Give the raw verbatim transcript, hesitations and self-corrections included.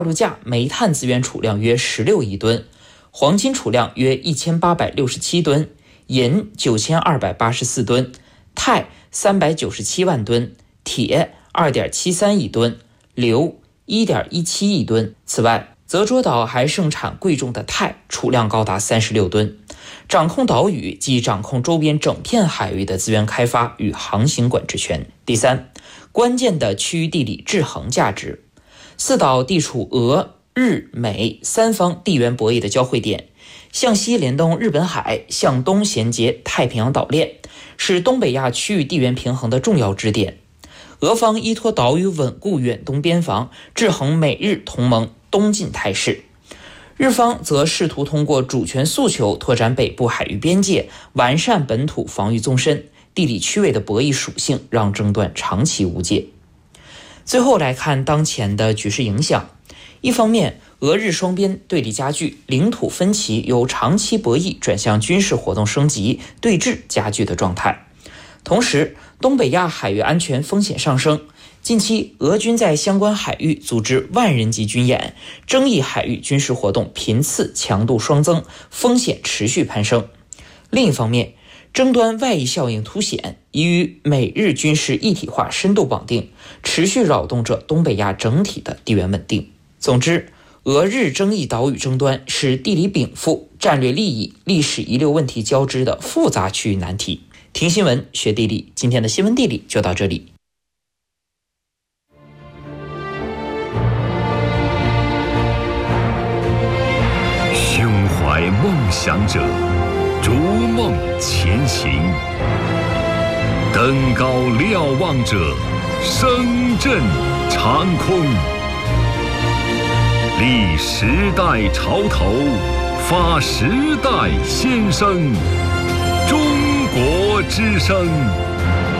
陆价煤炭资源储量约十六亿吨，黄金储量约一千八百六十七吨，银九千二百八十四吨，钛三百九十七万吨，铁二点七三亿吨，硫一点一七亿吨。此外，泽卓岛还盛产贵重的钛，储量高达三十六吨。掌控岛屿即掌控周边整片海域的资源开发与航行管制权。第三，关键的区域地理制衡价值。四岛地处俄、日、美三方地缘博弈的交汇点，向西联动日本海，向东衔接太平洋岛链，是东北亚区域地缘平衡的重要支点。俄方依托岛屿稳固远东边防，制衡美日同盟东进态势，日方则试图通过主权诉求拓展北部海域边界，完善本土防御纵深。地理区位的博弈属性让争端长期无解。最后来看当前的局势影响，一方面，俄日双边对立加剧，领土分歧由长期博弈转向军事活动升级、对峙加剧的状态。同时，东北亚海域安全风险上升，近期俄军在相关海域组织万人级军演，争议海域军事活动频次强度双增，风险持续攀升。另一方面，争端外溢效应凸显，已与美日军事一体化深度绑定，持续扰动着东北亚整体的地缘稳定。总之，俄日争议岛屿争端是地理禀赋、战略利益、历史遗留问题交织的复杂区域难题。听新闻学地理，今天的新闻地理就到这里。 胸怀梦想者，逐梦前行；登高瞭望者，声震长空。立时代潮头，发时代先声。中国之声。